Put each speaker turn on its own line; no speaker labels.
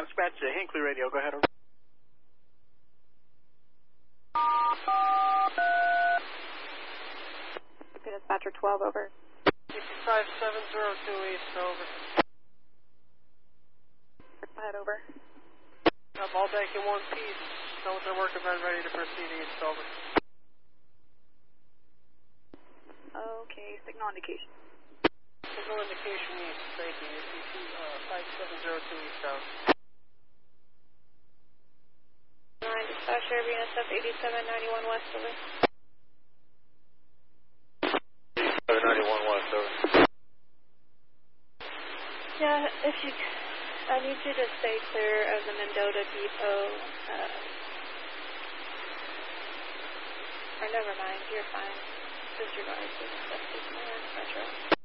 dispatch to Hinckley Radio. Go ahead.
Dispatcher 12, over.
55702 East, over.
Go ahead, over.
All deck in one piece. Know with their work event ready to proceed east, over.
Okay, signal indication.
Signal indication east, thank you. UCC 5702 East, out.
9, dispatcher, BNSF 8791 West, over.
791 West, over.
Yeah, if you, I need you to stay clear of the Mendota Depot. Or never mind, you're fine. Disregard the stuff, Metro.